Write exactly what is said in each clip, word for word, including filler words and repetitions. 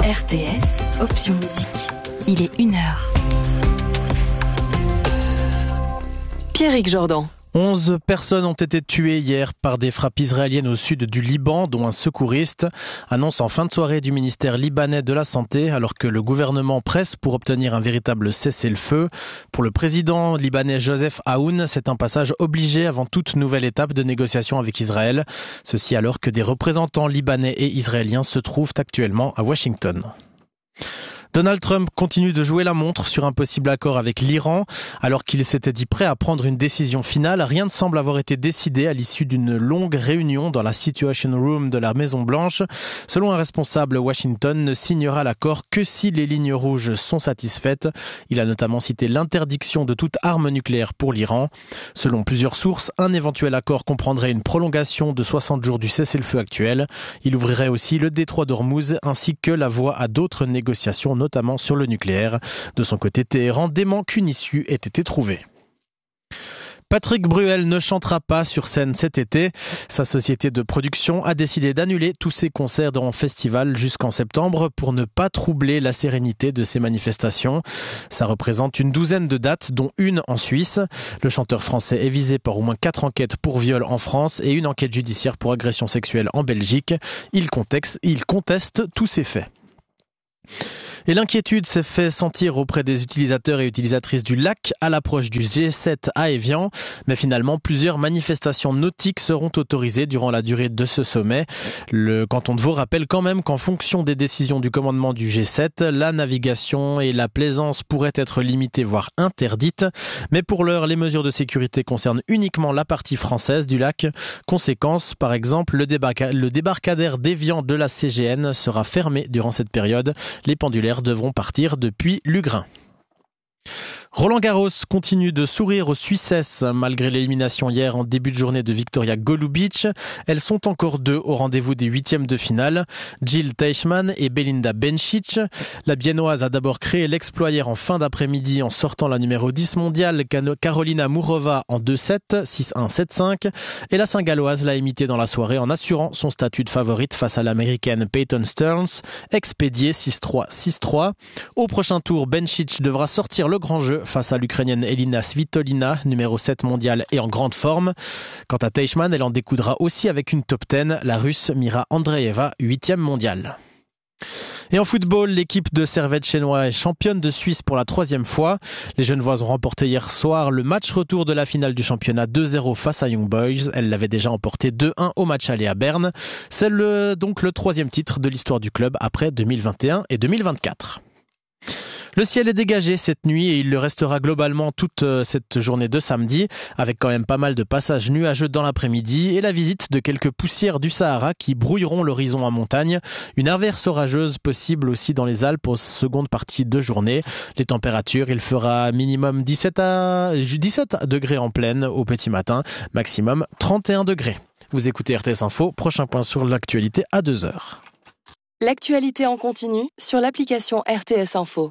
R T S, option musique. Il est une heure. Pierrick Jordan. Onze personnes ont été tuées hier par des frappes israéliennes au sud du Liban, dont un secouriste. Annonce en fin de soirée du ministère libanais de la Santé, alors que le gouvernement presse pour obtenir un véritable cessez-le-feu. Pour le président libanais Joseph Aoun, c'est un passage obligé avant toute nouvelle étape de négociation avec Israël. Ceci alors que des représentants libanais et israéliens se trouvent actuellement à Washington. Donald Trump continue de jouer la montre sur un possible accord avec l'Iran. Alors qu'il s'était dit prêt à prendre une décision finale, rien ne semble avoir été décidé à l'issue d'une longue réunion dans la Situation Room de la Maison-Blanche. Selon un responsable, Washington ne signera l'accord que si les lignes rouges sont satisfaites. Il a notamment cité l'interdiction de toute arme nucléaire pour l'Iran. Selon plusieurs sources, un éventuel accord comprendrait une prolongation de soixante jours du cessez-le-feu actuel. Il ouvrirait aussi le détroit d'Ormuz ainsi que la voie à d'autres négociations, notamment sur le nucléaire. De son côté, Téhéran dément qu'une issue ait été trouvée. Patrick Bruel ne chantera pas sur scène cet été. Sa société de production a décidé d'annuler tous ses concerts en festival jusqu'en septembre pour ne pas troubler la sérénité de ces manifestations. Ça représente une douzaine de dates, dont une en Suisse. Le chanteur français est visé par au moins quatre enquêtes pour viol en France et une enquête judiciaire pour agression sexuelle en Belgique. Il conteste, il conteste tous ces faits. Et l'inquiétude s'est fait sentir auprès des utilisateurs et utilisatrices du lac à l'approche du G sept à Évian. Mais finalement, plusieurs manifestations nautiques seront autorisées durant la durée de ce sommet. Le canton de Vaud rappelle quand même qu'en fonction des décisions du commandement du G sept, la navigation et la plaisance pourraient être limitées, voire interdites. Mais pour l'heure, les mesures de sécurité concernent uniquement la partie française du lac. Conséquence, par exemple, le, débarca- le débarcadère d'Évian de la C G N sera fermé durant cette période. Les pendulaires devront partir depuis Lugrin. Roland Garros continue de sourire aux Suissesses malgré l'élimination hier en début de journée de Victoria Golubic. Elles sont encore deux au rendez-vous des huitièmes de finale. Jill Teichmann et Belinda Bencic. La Biennoise a d'abord créé l'exploit hier en fin d'après-midi en sortant la numéro dix mondiale Karolina Mourova en deux sept, six un, sept cinq. Et la Saint-Galloise l'a imité dans la soirée en assurant son statut de favorite face à l'américaine Peyton Stearns, expédiée six trois, six trois. Au prochain tour, Bencic devra sortir le grand jeu face à l'Ukrainienne Elina Svitolina, numéro sept mondiale et en grande forme. Quant à Teichmann, elle en découdra aussi avec une top dix, la Russe Mira Andreeva, huitième mondiale. Et en football, l'équipe de Servette Chénois est championne de Suisse pour la troisième fois. Les Genevoises ont remporté hier soir le match retour de la finale du championnat deux zéro face à Young Boys. Elles l'avaient déjà emporté deux un au match aller à Berne. C'est le, donc le troisième titre de l'histoire du club après deux mille vingt et un et deux mille vingt-quatre. Le ciel est dégagé cette nuit et il le restera globalement toute cette journée de samedi, avec quand même pas mal de passages nuageux dans l'après-midi et la visite de quelques poussières du Sahara qui brouilleront l'horizon en montagne. Une averse orageuse possible aussi dans les Alpes aux secondes parties de journée. Les températures, il fera minimum dix-sept degrés en pleine au petit matin, maximum trente et un degrés. Vous écoutez R T S Info, prochain point sur l'actualité à deux heures. L'actualité en continu sur l'application R T S Info.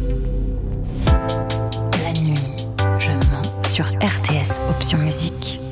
La nuit, je mens sur R T S, option musique.